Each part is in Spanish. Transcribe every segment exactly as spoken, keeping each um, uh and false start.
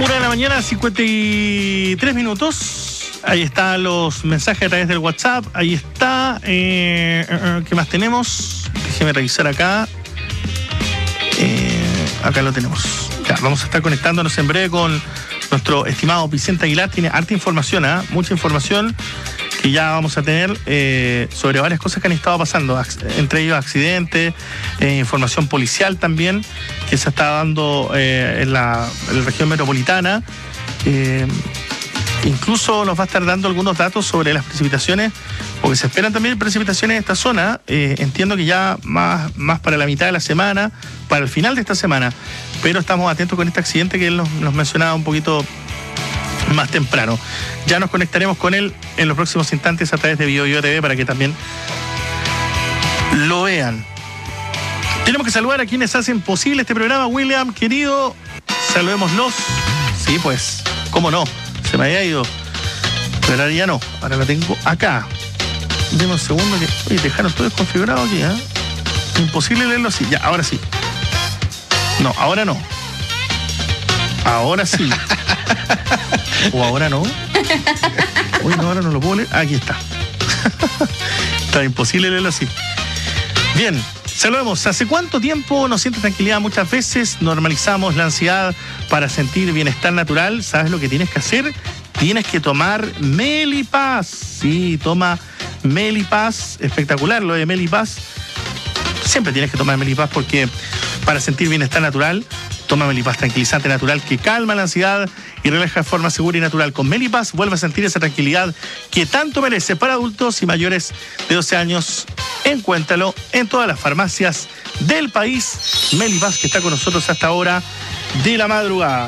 Una de la mañana, cincuenta y tres minutos. Ahí están los mensajes a través del WhatsApp. Ahí está. Eh, eh, ¿Qué más tenemos? Déjeme revisar acá. Eh, acá lo tenemos. Ya, vamos a estar conectándonos en breve con nuestro estimado Vicente Aguilar. Tiene harta información, ¿eh? Mucha información que ya vamos a tener eh, sobre varias cosas que han estado pasando, entre ellos accidentes, eh, información policial también, que se está dando eh, en, la, en la región metropolitana. Eh, incluso nos va a estar dando algunos datos sobre las precipitaciones, porque se esperan también precipitaciones en esta zona. Eh, entiendo que ya más, más para la mitad de la semana, para el final de esta semana, pero estamos atentos con este accidente que él nos, nos mencionaba un poquito más temprano. Ya nos conectaremos con él en los próximos instantes a través de BioBio T V para que también lo vean. Tenemos que saludar a quienes hacen posible este programa. William, querido, saludémoslos. Sí, pues, cómo no, se me había ido, pero ahora ya no, ahora lo tengo acá. Deme un segundo que... Oye, dejaron todo desconfigurado aquí, ¿eh? Imposible leerlo así. Ya, ahora sí. No, ahora no. Ahora sí. O ahora no. Uy, no, ahora no lo puedo leer. Aquí está. Está imposible leerlo así. Bien, saludemos. ¿Hace cuánto tiempo no sientes tranquilidad? Muchas veces normalizamos la ansiedad para sentir bienestar natural. ¿Sabes lo que tienes que hacer? Tienes que tomar Melipaz. Sí, toma Melipaz. Espectacular lo de Melipaz. Siempre tienes que tomar Melipaz porque para sentir bienestar natural, toma Melipaz, tranquilizante natural que calma la ansiedad y relaja de forma segura y natural. Con Melipaz vuelve a sentir esa tranquilidad que tanto merece. Para adultos y mayores de doce años, encuéntralo en todas las farmacias del país. Melipaz, que está con nosotros hasta ahora de la madrugada.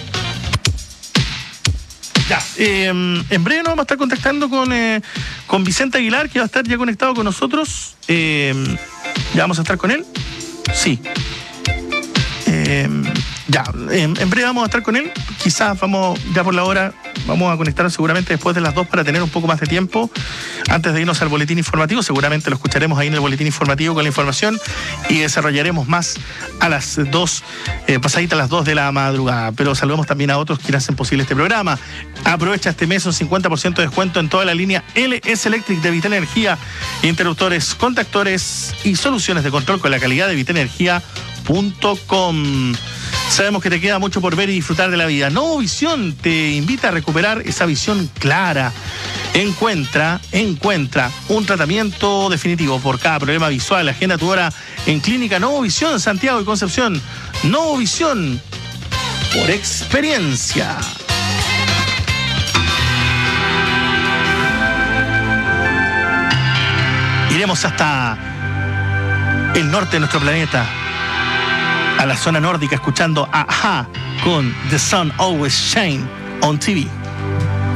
Ya, eh, en breve nos vamos a estar contactando con, eh, con Vicente Aguilar, que va a estar ya conectado con nosotros. Eh, ya vamos a estar con él. Sí. Eh, ya, en, en breve vamos a estar con él. Quizás vamos, ya por la hora, vamos a conectarnos seguramente después de las dos para tener un poco más de tiempo antes de irnos al boletín informativo. Seguramente lo escucharemos ahí en el boletín informativo con la información y desarrollaremos más a las dos, eh, pasaditas a las dos de la madrugada. Pero saludamos también a otros que hacen posible este programa. Aprovecha este mes un cincuenta por ciento de descuento en toda la línea L S Electric de Vital Energía, interruptores, contactores y soluciones de control con la calidad de vital energía punto com. Sabemos que te queda mucho por ver y disfrutar de la vida. Novo Visión te invita a recuperar esa visión clara. Encuentra, encuentra un tratamiento definitivo por cada problema visual. Agenda tu hora en Clínica Novo Visión, Santiago y Concepción. Novo Visión, por experiencia. Iremos hasta el norte de nuestro planeta, a la zona nórdica, escuchando a A H A con The Sun Always Shine on T V.